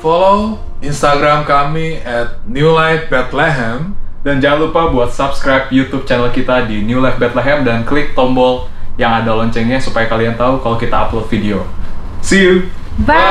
Follow Instagram kami @newlifebethlehem. Dan jangan lupa buat subscribe YouTube channel kita di New Life Bethlehem dan klik tombol yang ada loncengnya supaya kalian tahu kalau kita upload video. See you! Bye!